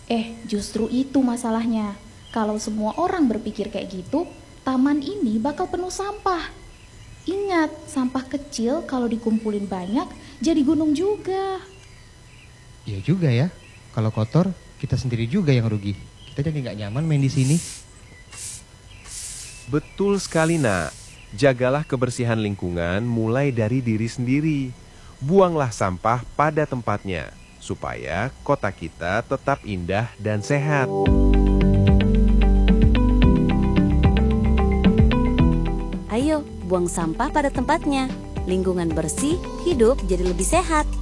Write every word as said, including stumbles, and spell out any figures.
Eh, justru itu masalahnya. Kalau semua orang berpikir kayak gitu, taman ini bakal penuh sampah. Ingat, sampah kecil kalau dikumpulin banyak jadi gunung juga. Iya juga ya. Kalau kotor, kita sendiri juga yang rugi. Kita jadi nggak nyaman main di sini. Betul sekali, Nak. Jagalah kebersihan lingkungan mulai dari diri sendiri. Buanglah sampah pada tempatnya, supaya kota kita tetap indah dan sehat. Ayo, buang sampah pada tempatnya. Lingkungan bersih, hidup jadi lebih sehat.